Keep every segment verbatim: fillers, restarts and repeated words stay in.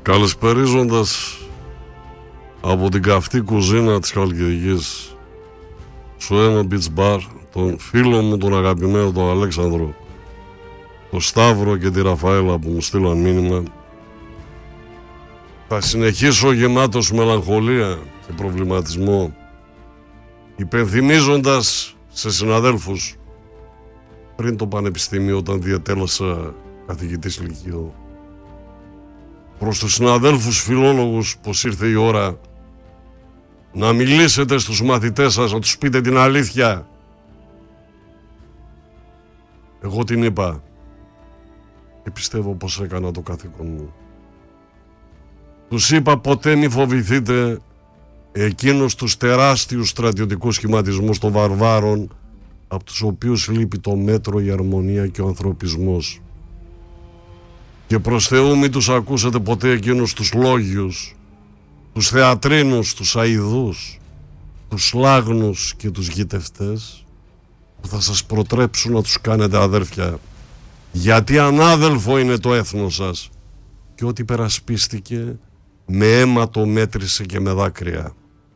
Καλησπερίζοντας από την καυτή κουζίνα της Χαλκιδικής στο ένα beach bar τον φίλο μου τον αγαπημένο τον Αλέξανδρο, τον Σταύρο και τη Ραφαέλα που μου στείλαν μήνυμα, θα συνεχίσω γεμάτος μελαγχολία και προβληματισμό, υπενθυμίζοντας σε συναδέλφους πριν το πανεπιστήμιο, όταν διετέλεσα καθηγητής λυκείου, προς τους συναδέλφους φιλόλογους, πως ήρθε η ώρα να μιλήσετε στους μαθητές σας, να τους πείτε την αλήθεια. Εγώ την είπα και πιστεύω πως έκανα το καθήκον μου. Τους είπα ποτέ μη φοβηθείτε εκείνους τους τεράστιους στρατιωτικούς σχηματισμούς των βαρβάρων, από τους οποίους λείπει το μέτρο, η αρμονία και ο ανθρωπισμός. Και προς Θεού μην τους ακούσετε ποτέ εκείνους τους λόγιους, τους θεατρίνους, τους αηδούς, τους λάγνους και τους γητευτές, που θα σας προτρέψουν να τους κάνετε αδέρφια, γιατί ανάδελφο είναι το έθνος σας και ό,τι περασπίστηκε με αίμα το μέτρησε και με δάκρυα.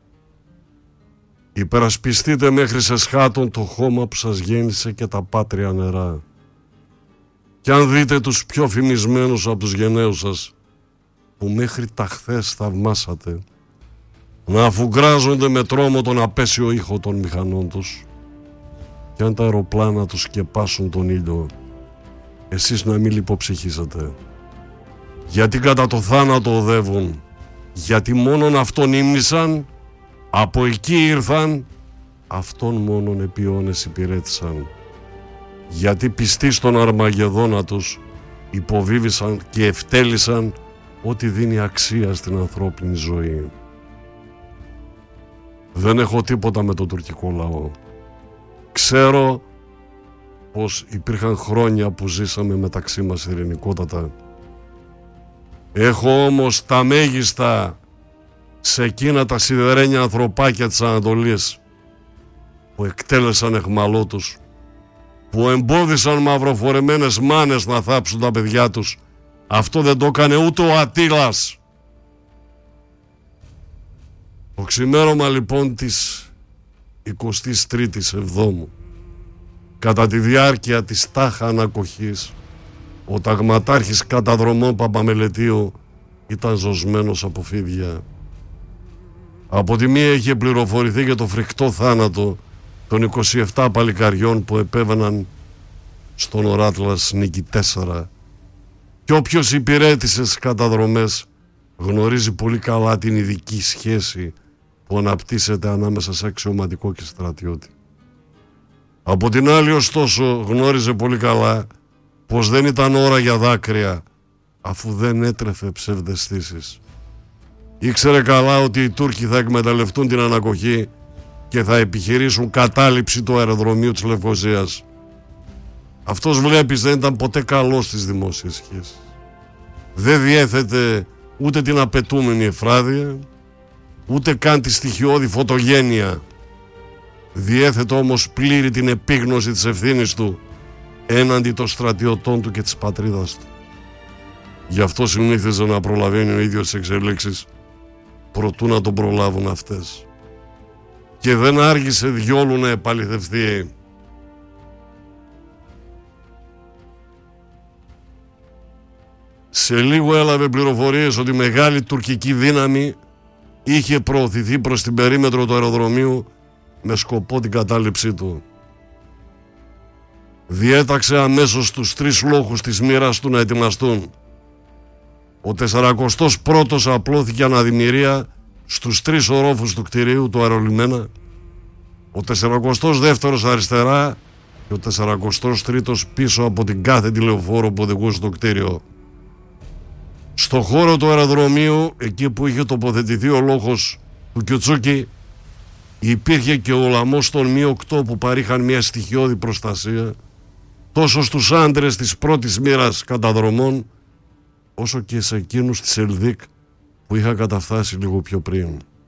Υπερασπιστείτε μέχρι σε σχάτων το χώμα που σας γέννησε και τα πάτρια νερά. Κι αν δείτε τους πιο φημισμένους από τους γενναίους σας, που μέχρι τα χθες θαυμάσατε, να αφουγκράζονται με τρόμο τον απέσιο ήχο των μηχανών τους, κι αν τα αεροπλάνα τους σκεπάσουν τον ήλιο, εσείς να μην λιποψυχήσετε, γιατί κατά το θάνατο οδεύουν, γιατί μόνον αυτόν ύμνησαν, από εκεί ήρθαν, αυτόν μόνον επί αιώνες υπηρέτησαν, γιατί πιστοί στον Αρμαγεδόνα τους υποβίβησαν και ευτέλησαν ό,τι δίνει αξία στην ανθρώπινη ζωή. Δεν έχω τίποτα με τον τουρκικό λαό. Ξέρω πως υπήρχαν χρόνια που ζήσαμε μεταξύ μας ειρηνικότατα. Έχω όμως τα μέγιστα σε εκείνα τα σιδερένια ανθρωπάκια της Ανατολής που εκτέλεσαν εχμαλώτους, που εμπόδισαν μαυροφορεμένες μάνες να θάψουν τα παιδιά τους. Αυτό δεν το έκανε ούτε ο Ατήλας. Το ξημέρωμα λοιπόν της εικοστής τρίτης Εβδόμου, κατά τη διάρκεια της τάχα ανακοχής, ο ταγματάρχης καταδρομών Παπαμελετίου ήταν ζωσμένος από φίδια. Από τη μία είχε πληροφορηθεί για το φρικτό θάνατο των είκοσι επτά παλικαριών που επέβαιναν στον Οράτλας Νίκη τέσσερα, και όποιος υπηρέτησε στις καταδρομές γνωρίζει πολύ καλά την ειδική σχέση που αναπτύσσεται ανάμεσα σε αξιωματικό και στρατιώτη. Από την άλλη ωστόσο γνώριζε πολύ καλά πως δεν ήταν ώρα για δάκρυα, αφού δεν έτρεφε ψευδαισθήσεις. Ήξερε καλά ότι οι Τούρκοι θα εκμεταλλευτούν την ανακοχή και θα επιχειρήσουν κατάληψη του αεροδρομίου της Λευκωσίας. Αυτός, βλέπεις, δεν ήταν ποτέ καλός στις δημόσιες σχέσεις. Δεν διέθετε ούτε την απαιτούμενη εφράδια, ούτε καν τη στοιχειώδη φωτογένεια. Διέθετε όμως πλήρη την επίγνωση της ευθύνης του έναντι των στρατιωτών του και της πατρίδας του. Γι' αυτό συνήθιζε να προλαβαίνει ο ίδιος τις εξελίξεις προτού να τον προλάβουν αυτές. Και δεν άργησε διόλου να επαληθευτεί. Σε λίγο έλαβε πληροφορίες ότι μεγάλη τουρκική δύναμη είχε προωθηθεί προς την περίμετρο του αεροδρομίου με σκοπό την κατάληψή του. Διέταξε αμέσως τους τρεις λόχους της μοίρας του να ετοιμαστούν. Ο τεσσαρακοστός πρώτος απλώθηκε αναδημηρία στους τρεις ορόφους του κτηρίου του αερολιμένα, ο τεσσαρακοστός δεύτερος αριστερά και ο τεσσαρακοστός τρίτος πίσω από την κάθε τηλεοφόρο που οδηγούσε το κτίριο. Στο χώρο του αεροδρομίου, εκεί που είχε τοποθετηθεί ο λόχος του Κιουτσούκη, υπήρχε και ο λαμός των Μη οκτώ που παρήχαν μια στοιχειώδη προστασία τόσο στους άντρες της πρώτης μοίρας καταδρομών, όσο και σε εκείνους της Ελδίκ που είχαν καταφτάσει λίγο πιο πριν.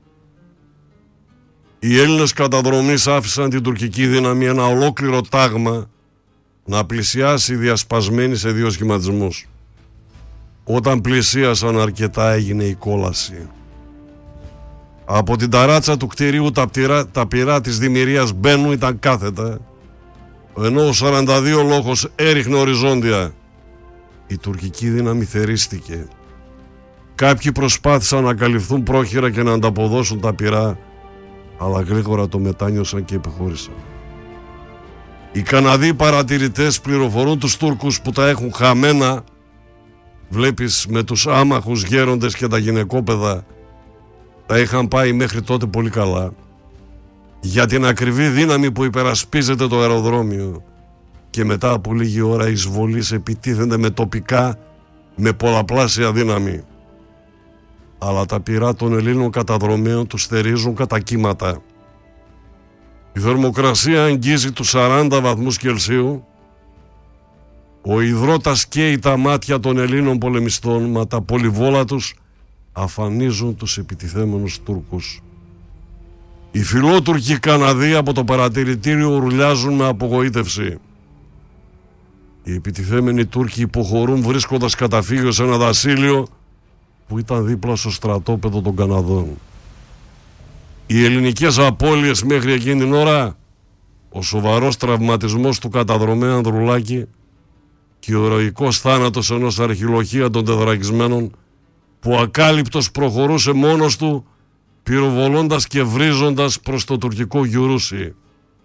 Οι Έλληνες καταδρομείς άφησαν την τουρκική δύναμη ένα ολόκληρο τάγμα να πλησιάσει διασπασμένη σε δύο σχηματισμούς. Όταν πλησίασαν αρκετά έγινε η κόλαση. Από την ταράτσα του κτηρίου τα, πτυρά, τα πυρά της δημιουργίας μπαίνουν ήταν κάθετα, ενώ ο σαράντα δύο λόχος έριχνε οριζόντια. Η τουρκική δύναμη θερίστηκε. Κάποιοι προσπάθησαν να καλυφθούν πρόχειρα και να ανταποδώσουν τα πυρά, αλλά γρήγορα το μετάνιωσαν και υπεχώρησαν. Οι Καναδοί παρατηρητές πληροφορούν τους Τούρκους που τα έχουν χαμένα. Βλέπεις, με τους άμαχους γέροντες και τα γυναικόπαιδα τα είχαν πάει μέχρι τότε πολύ καλά. Για την ακριβή δύναμη που υπερασπίζεται το αεροδρόμιο, και μετά από λίγη ώρα οι εισβολείς επιτίθενται με τοπικά με πολλαπλάσια δύναμη. Αλλά τα πυρά των Ελλήνων καταδρομέων τους θερίζουν κατά κύματα. Η θερμοκρασία αγγίζει τους σαράντα βαθμούς Κελσίου. Ο υδρότας καίει τα μάτια των Ελλήνων πολεμιστών, μα τα πολυβόλα τους αφανίζουν τους επιτιθέμενους Τούρκους. Οι φιλότουρκοι Καναδοί από το παρατηρητήριο ουρλιάζουν με απογοήτευση. Οι επιτιθέμενοι Τούρκοι υποχωρούν βρίσκοντας καταφύγιο σε ένα δασίλειο που ήταν δίπλα στο στρατόπεδο των Καναδών. Οι ελληνικές απώλειες μέχρι εκείνη την ώρα, ο σοβαρός τραυματισμός του καταδρομέα Ανδρουλάκη και ο ηρωικός θάνατος ενός αρχιλοχεία των τεθρακισμένων που ακάλυπτος προχωρούσε μόνος του, πυροβολώντας και βρίζοντας προς το τουρκικό Γιουρούσι.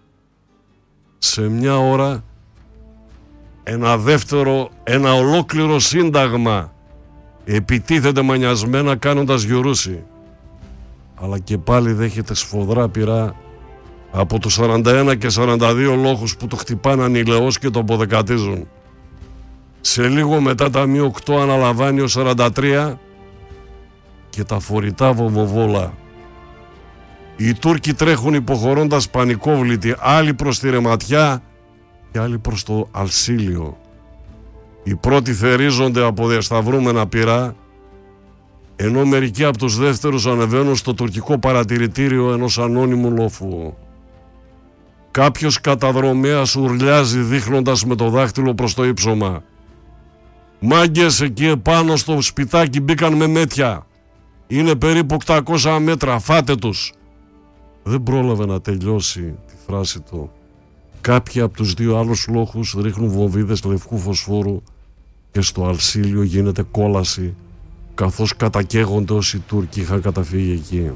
Σε μια ώρα ένα δεύτερο, ένα ολόκληρο σύνταγμα επιτίθεται μανιασμένα κάνοντας Γιουρούσι, αλλά και πάλι δέχεται σφοδρά πυρά από τους σαράντα ένα και σαράντα δύο λόχους που το χτυπάνε ανηλαιώς και το αποδεκατίζουν. Σε λίγο μετά τα μη οκτώ αναλαμβάνει ο σαράντα τρία και τα φορητά βομβοβόλα. Οι Τούρκοι τρέχουν υποχωρώντας πανικόβλητοι, άλλοι προς τη Ρεματιά και άλλοι προς το Αλσίλιο. Οι πρώτοι θερίζονται από διασταυρούμενα πυρά, ενώ μερικοί από τους δεύτερους ανεβαίνουν στο τουρκικό παρατηρητήριο ενός ανώνυμου λόφου. Κάποιος καταδρομέας ουρλιάζει δείχνοντας με το δάχτυλο προς το ύψωμα. «Μάγκες, εκεί επάνω στο σπιτάκι μπήκαν με μέτια. Είναι περίπου οκτακόσια μέτρα, φάτε τους». Δεν πρόλαβε να τελειώσει τη φράση του. Κάποιοι από τους δύο άλλους λόχους ρίχνουν βομβίδες λευκού φωσφόρου και στο Αλσίλιο γίνεται κόλαση, καθώς κατακαίγονται όσοι Τούρκοι είχαν καταφύγει εκεί.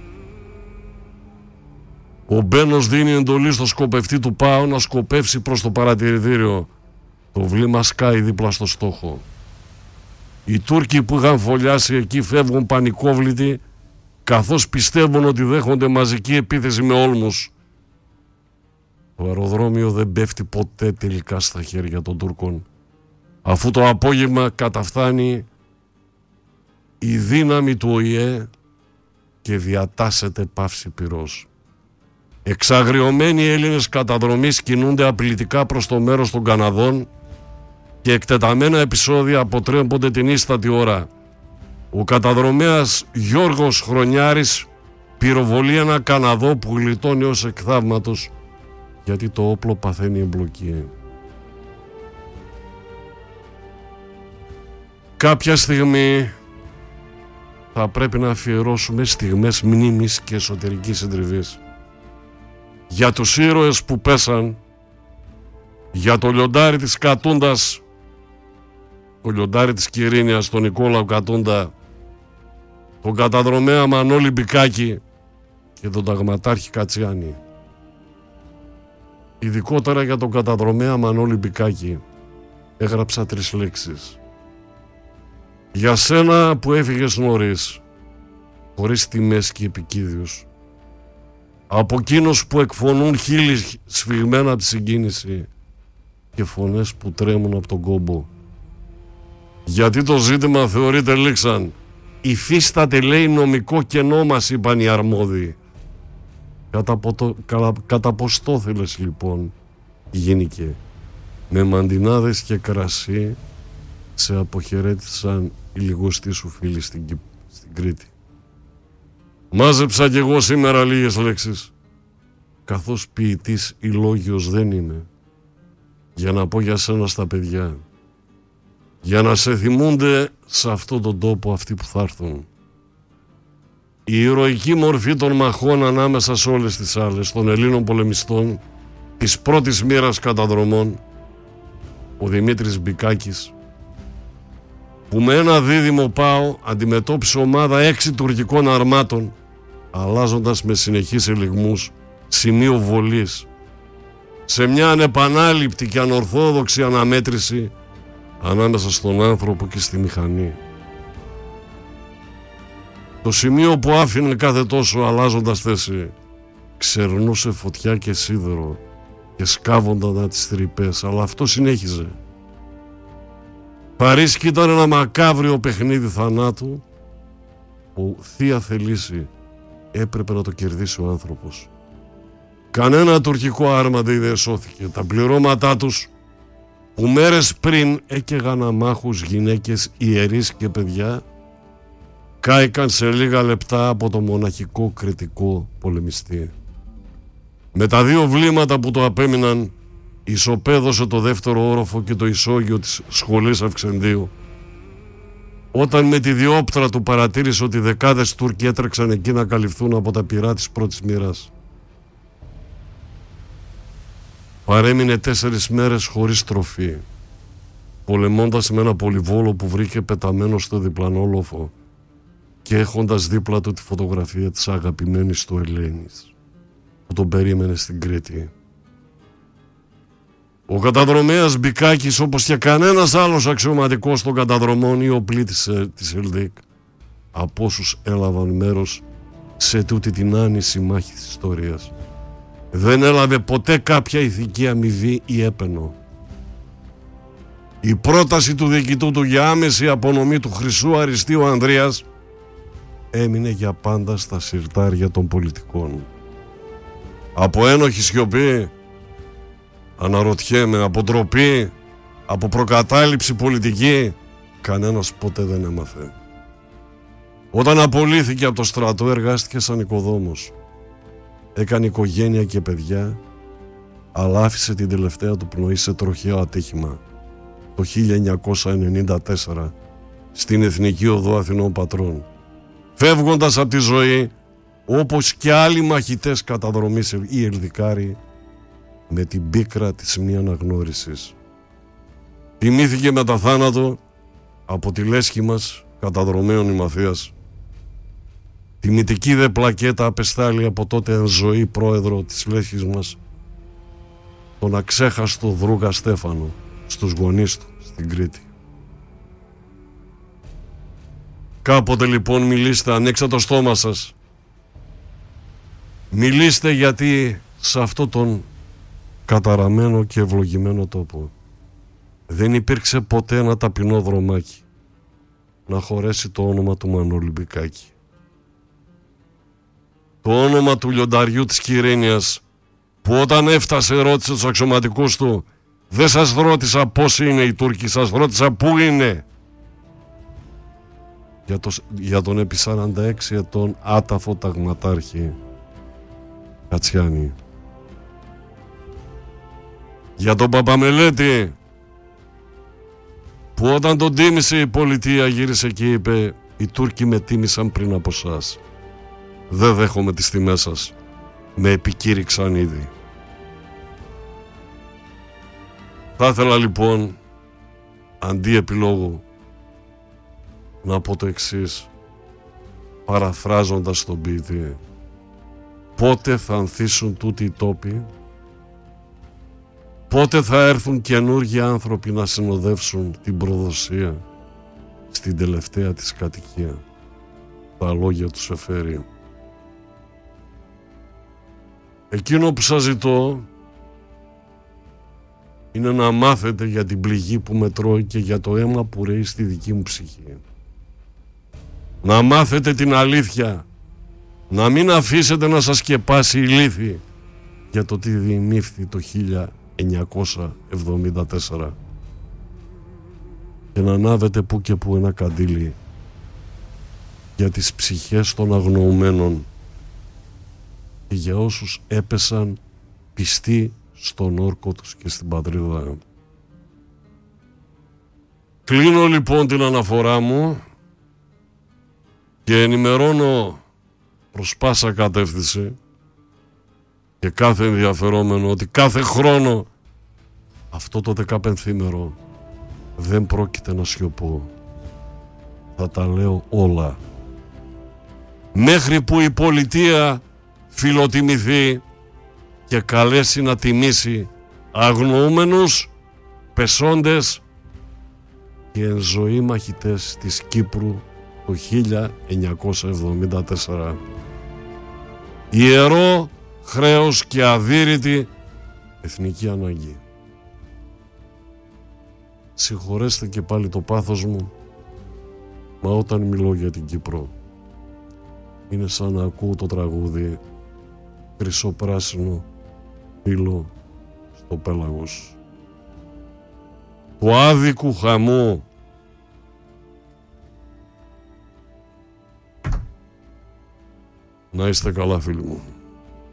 Ο Μπένος δίνει εντολή στο σκοπευτή του ΠΑΟ να σκοπεύσει προς το παρατηρητήριο. Το βλήμα σκάει δίπλα στο στόχο. Οι Τούρκοι που είχαν φωλιάσει εκεί φεύγουν πανικόβλητοι, καθώς πιστεύουν ότι δέχονται μαζική επίθεση με όλμους. Το αεροδρόμιο δεν πέφτει ποτέ τελικά στα χέρια των Τούρκων, αφού το απόγευμα καταφθάνει η δύναμη του Ο Η Ε και διατάσσεται παύση πυρός. Εξαγριωμένοι Έλληνες καταδρομείς κινούνται απειλητικά προς το μέρος των Καναδών και εκτεταμένα επεισόδια αποτρέπονται την ίστατη ώρα. Ο καταδρομέας Γιώργος Χρονιάρης πυροβολεί ένα Καναδό που γλιτώνει ως εκ θαύματος, γιατί το όπλο παθαίνει εμπλοκή. Κάποια στιγμή θα πρέπει να αφιερώσουμε στιγμές μνήμης και εσωτερικής συντριβής για τους ήρωες που πέσαν, για το λιοντάρι της Κατούντας, το λιοντάρι της Κυρίνιας, τον Νικόλαο Κατούντα, τον καταδρομέα Μανώλη Μπικάκη και τον ταγματάρχη Κατσιάνη. Ειδικότερα για τον καταδρομέα Μανώλη Μπικάκη έγραψα τρεις λέξεις. Για σένα που έφυγες νωρίς, χωρίς τιμές και επικίδιους, από εκείνους που εκφωνούν χείλη σφιγμένα από τη συγκίνηση και φωνές που τρέμουν από τον κόμπο. Γιατί το ζήτημα θεωρείται λήξαν. Υφίσταται, λέει, νομικό κενό, μας είπαν οι αρμόδιοι. Κατά, ποτο, κα, κατά πως το θέλες λοιπόν, γίνηκε. Με μαντινάδες και κρασί σε αποχαιρέτησαν οι λιγοστοί σου φίλοι στην, στην Κρήτη. Μάζεψα κι εγώ σήμερα λίγες λέξεις, καθώς ποιητής ή λόγιος δεν είμαι, για να πω για σένα στα παιδιά. για να σε θυμούνται σε αυτόν τον τόπο αυτοί που θα έρθουν. Η ηρωική μορφή των μαχών ανάμεσα σε όλες τις άλλες των Ελλήνων πολεμιστών της πρώτης μοίρας καταδρομών, ο Δημήτρης Μπικάκης, που με ένα δίδυμο πάω αντιμετώπισε ομάδα έξι τουρκικών αρμάτων, αλλάζοντας με συνεχείς ελιγμούς σημείο βολής σε μια ανεπανάληπτη και ανορθόδοξη αναμέτρηση ανάμεσα στον άνθρωπο και στη μηχανή. Το σημείο που άφηνε κάθε τόσο αλλάζοντας θέση ξερνούσε φωτιά και σίδερο και σκάβονταν τις τρυπές, αλλά αυτό συνέχιζε. Παρίσκη ήταν ένα μακάβριο παιχνίδι θανάτου που θεία θελήσει έπρεπε να το κερδίσει ο άνθρωπος. Κανένα τουρκικό άρμα δεν διεσώθηκε. Τα πληρώματά τους που μέρες πριν έκαιγαν αμάχους γυναίκες, ιερείς και παιδιά κάηκαν σε λίγα λεπτά από το μοναχικό κρητικό πολεμιστή. Με τα δύο βλήματα που το απέμειναν ισοπαίδωσε το δεύτερο όροφο και το ισόγειο της σχολής Αυξεντίου. Όταν με τη διόπτρα του παρατήρησε ότι δεκάδες Τούρκοι έτρεξαν εκεί να καλυφθούν από τα πυρά της πρώτης μοίρας. Παρέμεινε τέσσερις μέρες χωρίς τροφή, πολεμώντας με ένα πολυβόλο που βρήκε πεταμένο στο διπλανό λόφο και έχοντας δίπλα του τη φωτογραφία της αγαπημένης του Ελένης που τον περίμενε στην Κρήτη. Ο καταδρομέας Μπικάκης, όπως και κανένας άλλος αξιωματικός των καταδρομών ή οπλή της, της ΕΛΔΙΚ, από όσους έλαβαν μέρος σε τούτη την άνηση μάχη της ιστορίας, δεν έλαβε ποτέ κάποια ηθική αμοιβή ή έπαινο. Η πρόταση του διοικητού του για άμεση απονομή του Χρυσού Αριστείου Ανδρείας έμεινε για πάντα στα συρτάρια των πολιτικών. Από ένοχη σιωπή, αναρωτιέμαι, από ντροπή, από προκατάληψη πολιτική, κανένας ποτέ δεν έμαθε. Όταν απολύθηκε από το στρατό εργάστηκε σαν οικοδόμος. Έκανε οικογένεια και παιδιά, αλλά άφησε την τελευταία του πνοή σε τροχαίο ατύχημα το χίλια εννιακόσια ενενήντα τέσσερα στην Εθνική Οδό Αθηνών Πατρών, φεύγοντας από τη ζωή όπως και άλλοι μαχητές καταδρομής ή ελδικάροι με την πίκρα της μη αναγνώρισης. Τιμήθηκε μετά θάνατο από τη λέσχη μας καταδρομέων η Μαθίας. Τιμητική δε πλακέτα απεστάλλει από τότε εν ζωή πρόεδρο της λέσχης μας, τον αξέχαστο Δρούγα Στέφανο, στους γονείς του στην Κρήτη. Κάποτε λοιπόν μιλήστε, ανοίξτε το στόμα σας. Μιλήστε, γιατί σε αυτό τον καταραμένο και ευλογημένο τόπο δεν υπήρξε ποτέ ένα ταπεινό δρομάκι να χωρέσει το όνομα του Μανώλη Μπικάκη. Το όνομα του λιονταριού της Κυρήνιας, που όταν έφτασε ρώτησε τους αξιωματικούς του, δεν σας ρώτησα πώς είναι οι Τούρκοι, σας ρώτησα πού είναι. Για, το, για τον επί σαράντα έξι ετών άταφο ταγματάρχη Κατσιάνη. Για τον Παπαμελέτη, που όταν τον τίμησε η πολιτεία γύρισε και είπε, οι Τούρκοι με τίμησαν πριν από σας, δεν δέχομαι τις τιμές σας, με επικήρυξαν ήδη. Θα ήθελα λοιπόν, αντί επιλόγου, να πω το εξής, παραφράζοντας τον ποιητή: πότε θα ανθίσουν τούτοι οι τόποι, πότε θα έρθουν καινούργιοι άνθρωποι να συνοδεύσουν την προδοσία στην τελευταία της κατοικία. Τα λόγια του Σεφέρη. Εκείνο που σας ζητώ είναι να μάθετε για την πληγή που με τρώει και για το αίμα που ρέει στη δική μου ψυχή. Να μάθετε την αλήθεια, να μην αφήσετε να σας σκεπάσει η λύθη για το τι διημήφθη το χίλια εννιακόσια εβδομήντα τέσσερα, και να ανάβετε που και που ένα καντήλι για τις ψυχές των αγνοωμένων και για όσους έπεσαν πιστοί στον όρκο τους και στην πατρίδα. Κλείνω λοιπόν την αναφορά μου και ενημερώνω προς πάσα κατεύθυνση και κάθε ενδιαφερόμενο ότι κάθε χρόνο αυτό το δεκαπενθήμερο δεν πρόκειται να σιωπώ. Θα τα λέω όλα. Μέχρι που η πολιτεία φιλοτιμηθεί και καλέσει να τιμήσει αγνοούμενους, πεσόντες και εν ζωή μαχητές της Κύπρου το χίλια εννιακόσια εβδομήντα τέσσερα. Ιερό χρέος και αδύρυτη εθνική ανάγκη. Συγχωρέστε και πάλι το πάθος μου, μα όταν μιλώ για την Κύπρο είναι σαν να ακούω το τραγούδι «Χρυσοπράσινο φύλλο στο πέλαγος» του άδικου χαμού. Να είστε καλά, φίλοι μου.